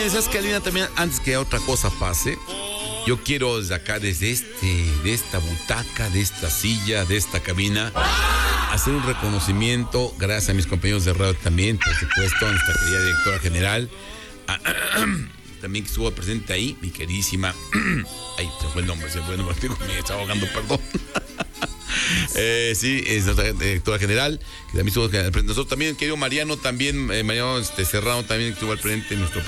¿Sabes qué, Alina? También, antes que otra cosa pase, yo quiero desde acá, desde de esta butaca, de esta silla, de esta cabina, hacer un reconocimiento, gracias a mis compañeros de radio también, por supuesto, a nuestra querida directora general, también que estuvo presente ahí, mi queridísima, ay, se fue el nombre, me estaba ahogando, perdón. Sí, es nuestra directora general, que también estuvo nosotros también, querido Mariano, también, Mariano Serrano también estuvo al frente, nuestro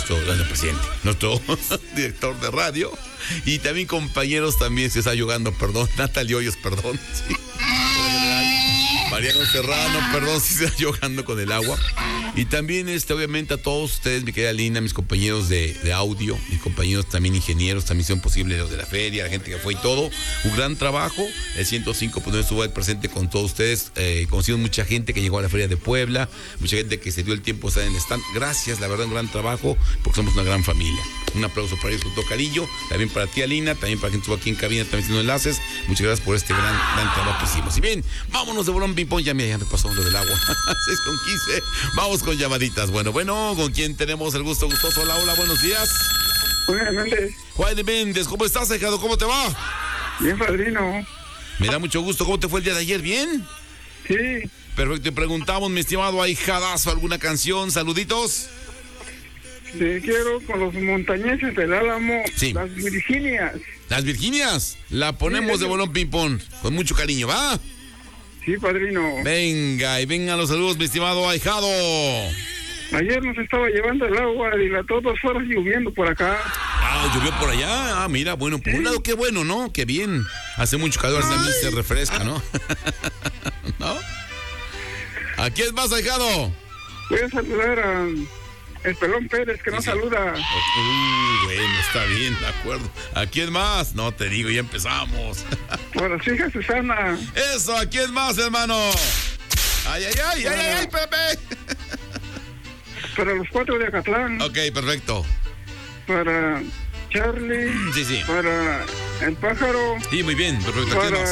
director de radio, y también compañeros también se está ahogando, perdón, Natalia Hoyos, perdón, sí. Mariano Serrano, perdón si se está ahogando con el agua. Y también, obviamente, a todos ustedes, mi querida Lina, mis compañeros de audio, mis compañeros también ingenieros, también hicieron posible los de la feria, la gente que fue y todo. Un gran trabajo. El 105 pues, estuvo ahí presente con todos ustedes. Conocimos mucha gente que llegó a la feria de Puebla, mucha gente que se dio el tiempo de estar en el stand. Gracias, la verdad, un gran trabajo, porque somos una gran familia. Un aplauso para ellos con todo cariño. También para ti, Alina, también para quien estuvo aquí en cabina, también haciendo enlaces. Muchas gracias por este gran trabajo que hicimos. Y bien, vámonos de bolón ping-pong. Ya me pasó lo del agua. 6:15. Vamos con llamaditas. Bueno, ¿con quién tenemos el gusto gustoso? Hola, buenos días. Juan Méndez. Juan Méndez, ¿cómo estás, hijado? ¿Cómo te va? Bien, padrino. Me da mucho gusto. ¿Cómo te fue el día de ayer? ¿Bien? Sí. Perfecto. Te preguntamos, mi estimado ahijadazo, ¿alguna canción? Saluditos. Te quiero con los montañeses del Álamo. Sí. Las Virginias. Las Virginias. La ponemos de bolón ping-pong. Con mucho cariño, ¿va? Sí, padrino. Venga, y vengan los saludos, mi estimado ahijado. Ayer nos estaba llevando el agua, dilató 2 horas lloviendo por acá. ¿Llovió por allá? Mira, bueno, por un lado, qué bueno, ¿no? Qué bien. Hace mucho calor, también se refresca, ¿no? ¿No? ¿A quién más, ahijado? Voy a saludar a el Pelón Pérez, que nos saluda. Bueno, está bien, de acuerdo. ¿A quién más? No te digo, ya empezamos. Para su hija Susana. Eso, ¿a quién más, hermano? Ay, Pepe. Para los 4 de Acatlán. Ok, perfecto. Para Charlie. Sí. Para el Pájaro. Sí, muy bien, perfecto. Para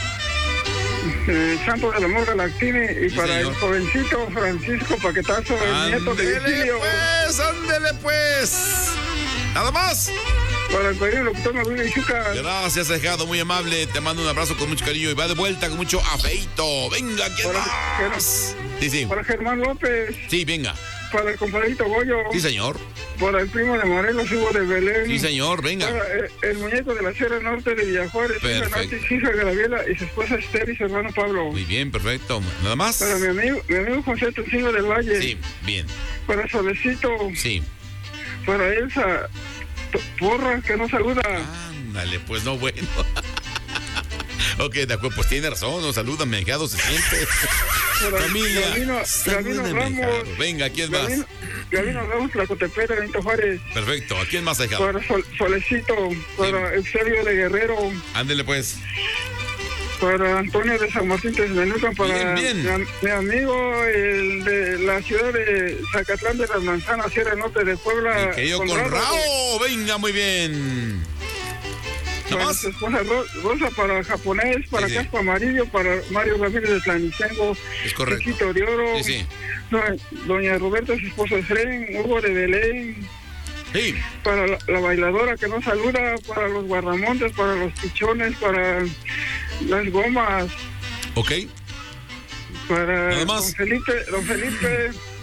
Santo del Amor Galactini y sí, para señor. El jovencito Francisco Paquetazo, el nieto de Virgilio. Ándele pues. Nada más. Para el padrino locutor Manuel Ichuca. Gracias, ahijado, muy amable. Te mando un abrazo con mucho cariño y va de vuelta con mucho afeito. Venga, ¿quién más? Sí. Para Germán López. Sí, venga. Para el compadrito Goyo. Sí, señor. Para el primo de Morelos, Hugo de Belén. Sí, señor, venga. Para el muñeco de la Sierra Norte de Villajuárez, hija Nancy, hija Gabriela y su esposa Esther y su hermano Pablo. Muy bien, perfecto. ¿Nada más? Para mi amigo José Toncino del Valle. Sí, bien. Para Solecito. Sí. Para Elsa Porra, que nos saluda. Ándale, pues no, bueno. Ok, de acuerdo, pues tiene razón, nos saluda, mejado se siente. Familia, Gabino Ramos. Venga, ¿quién más? Gabino Ramos, Tlacotepec, de Benito Juárez. Perfecto, ¿a quién más, dejado? Para Solecito, para Eusebio de Guerrero. Ándele, pues. Para Antonio de San Martín Texmelucan, para bien. Mi amigo, el de la ciudad de Zacatlán de las Manzanas, Sierra Norte de Puebla. Mi querido Conrado, venga, muy bien. Para su esposa Rosa, para Japonés, para Casco Amarillo, para Mario Ramírez de Tlanicengo. Es correcto. Chiquito de Oro. Sí. Doña Roberta, su esposo Efren, Hugo de Belén. Sí. Para la bailadora que nos saluda, para los guardamontes, para los pichones, para las gomas. Ok. Para ¿nada más? Don Felipe